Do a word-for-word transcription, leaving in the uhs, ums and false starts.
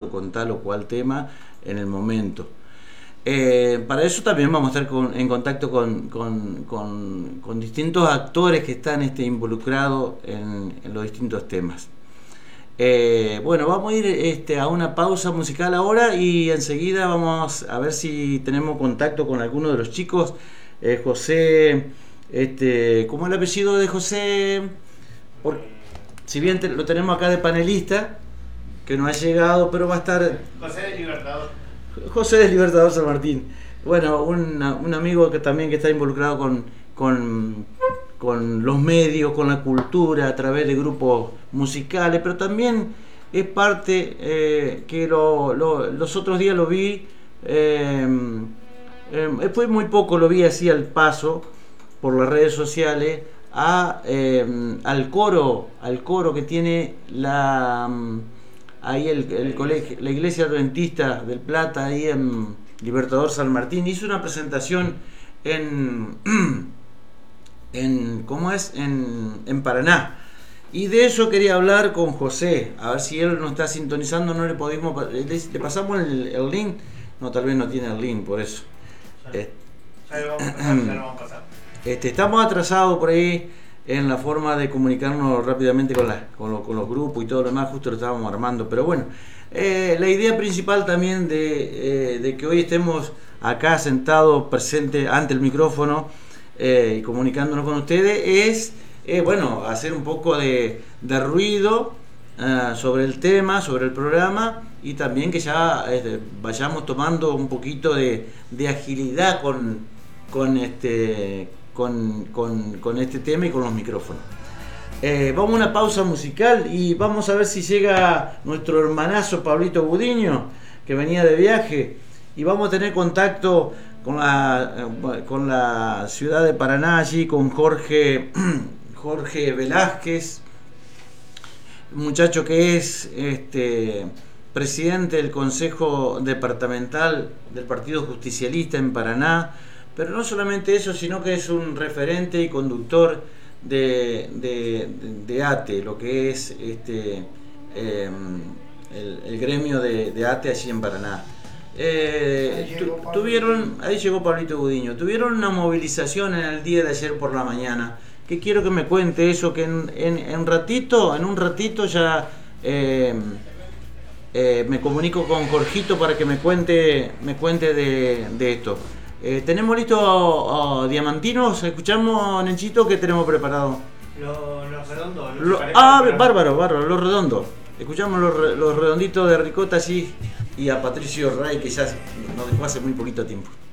contacto con tal o cual tema en el momento. Eh, para eso también vamos a estar con, en contacto con, con, con, con distintos actores que están este, involucrados en, en los distintos temas. Eh, bueno, vamos a ir este, a una pausa musical ahora y enseguida vamos a ver si tenemos contacto con alguno de los chicos. Eh, José, este, ¿cómo es el apellido de José? Por, si bien te, lo tenemos acá de panelista, que no ha llegado, pero va a estar... José del Libertador. José del Libertador San Martín. Bueno, un, un amigo que también que está involucrado con, con, con los medios, con la cultura, a través de grupos musicales, pero también es parte eh, que lo, lo, los otros días lo vi, eh, eh, fue muy poco, lo vi así al paso por las redes sociales, a, eh, al coro, al coro que tiene la... ahí el, el colegio, la iglesia adventista del Plata, ahí en Libertador San Martín, hizo una presentación en, en ¿cómo es? En, en Paraná. Y de eso quería hablar con José, a ver si él nos está sintonizando, no le podemos, le, le pasamos el, el link, no, tal vez no tiene el link, por eso. Ya, eh, ya lo vamos a pasar, ya lo vamos a pasar. Este, estamos atrasados por ahí en la forma de comunicarnos rápidamente con, la, con, lo, con los grupos y todo lo demás, justo lo estábamos armando, pero bueno, eh, la idea principal también de, eh, de que hoy estemos acá sentados, presentes ante el micrófono eh, y comunicándonos con ustedes es, eh, bueno, hacer un poco de, de ruido uh, sobre el tema, sobre el programa y también que ya eh, vayamos tomando un poquito de, de agilidad con, con este... Con, con, con este tema y con los micrófonos. Eh, vamos a una pausa musical y vamos a ver si llega nuestro hermanazo Pablito Gudiño, que venía de viaje, y vamos a tener contacto con la, con la ciudad de Paraná, allí con Jorge, Jorge Velázquez, un muchacho que es este, presidente del Consejo Departamental del Partido Justicialista en Paraná. Pero no solamente eso, sino que es un referente y conductor de, de, de, de A T E, lo que es este, eh, el, el gremio de, de A T E allí en Paraná. Eh, tu, tuvieron, ahí llegó Pablito Gudiño, tuvieron una movilización en el día de ayer por la mañana, que quiero que me cuente eso, que en, en, en ratito, en un ratito ya eh, eh, me comunico con Jorgito para que me cuente, me cuente de, de esto. Eh, ¿Tenemos listo oh, diamantinos? ¿Escuchamos, Nenchito? ¿Qué tenemos preparado? Los, los redondos. Los Lo, ah, bárbaro, bárbaro, los redondos. Escuchamos los, los redonditos de Ricota, sí, y a Patricio Ray, que ya nos dejó hace muy poquito tiempo.